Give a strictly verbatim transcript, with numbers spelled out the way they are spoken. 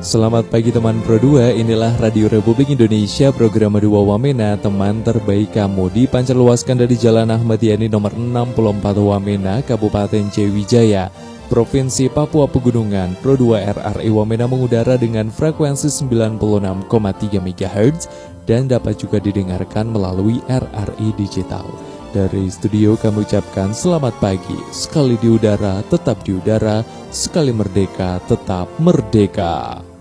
Selamat pagi teman Pro dua, inilah Radio Republik Indonesia, program dua Wamena, teman terbaik kamu. Dipancarluaskan dari Jalan Ahmad Yani nomor enam puluh empat Wamena, Kabupaten Jayawijaya, Provinsi Papua Pegunungan. Pro dua R R I Wamena mengudara dengan frekuensi sembilan puluh enam koma tiga megahertz dan dapat juga didengarkan melalui R R I Digital. Dari studio kami ucapkan selamat pagi. Sekali di udara, tetap di udara. Sekali merdeka, tetap merdeka.